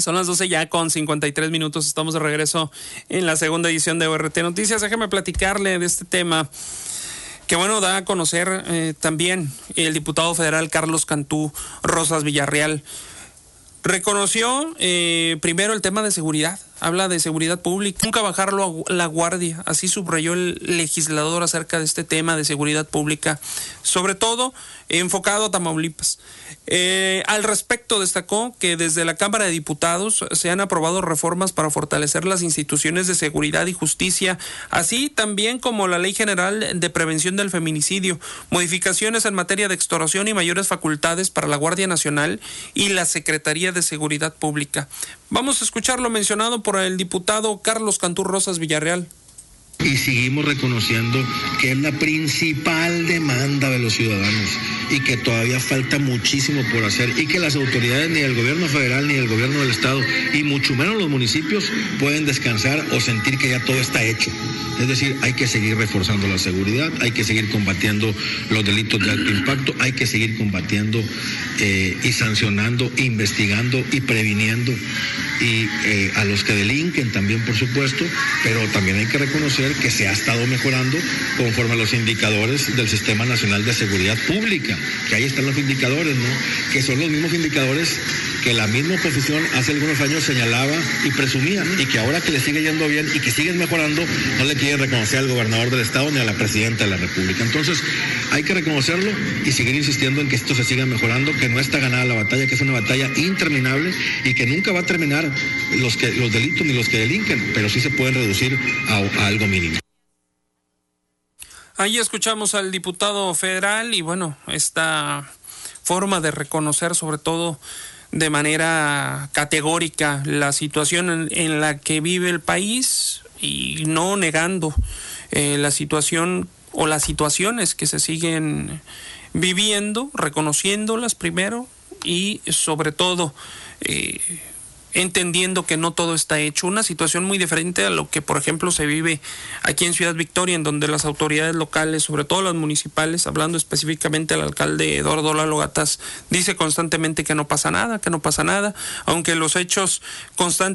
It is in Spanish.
Son las 12 ya con 53 minutos. Estamos de regreso en la segunda edición de ORT Noticias. Déjeme platicarle de este tema que, bueno, da a conocer también el diputado federal Carlos Cantú Rosas Villarreal. Reconoció primero el tema de seguridad. Habla de seguridad pública, nunca bajarlo a la guardia, así subrayó el legislador acerca de este tema de seguridad pública, sobre todo enfocado a Tamaulipas. Al respecto destacó que desde la Cámara de Diputados se han aprobado reformas para fortalecer las instituciones de seguridad y justicia, así también como la Ley General de Prevención del Feminicidio, modificaciones en materia de extorsión y mayores facultades para la Guardia Nacional y la Secretaría de Seguridad Pública. Vamos a escuchar lo mencionado por el diputado Carlos Cantú Rosas Villarreal. Y seguimos reconociendo que es la principal demanda de los ciudadanos y que todavía falta muchísimo por hacer y que las autoridades, ni el gobierno federal ni el gobierno del estado y mucho menos los municipios pueden descansar o sentir que ya todo está hecho. Es decir, hay que seguir reforzando la seguridad, hay que seguir combatiendo los delitos de alto impacto, hay que seguir combatiendo y sancionando, investigando y previniendo y a los que delinquen también, por supuesto, pero también hay que reconocer que se ha estado mejorando conforme a los indicadores del Sistema Nacional de Seguridad Pública, que ahí están los indicadores, ¿no? Que son los mismos indicadores que la misma oposición hace algunos años señalaba y presumía, ¿no? Y que ahora que le sigue yendo bien y que siguen mejorando, no le quiere reconocer al gobernador del estado ni a la presidenta de la República. Entonces, hay que reconocerlo y seguir insistiendo en que esto se siga mejorando, que no está ganada la batalla, que es una batalla interminable y que nunca va a terminar los delitos ni los que delinquen, pero sí se pueden reducir a algo mínimo. Ahí escuchamos al diputado federal y, bueno, esta forma de reconocer sobre todo de manera categórica la situación en la que vive el país y no negando la situación o las situaciones que se siguen viviendo, reconociéndolas primero y sobre todo entendiendo que no todo está hecho. Una situación muy diferente a lo que, por ejemplo, se vive aquí en Ciudad Victoria, en donde las autoridades locales, sobre todo las municipales, hablando específicamente al alcalde Eduardo Lalo Gataz, dice constantemente que no pasa nada, aunque los hechos constantemente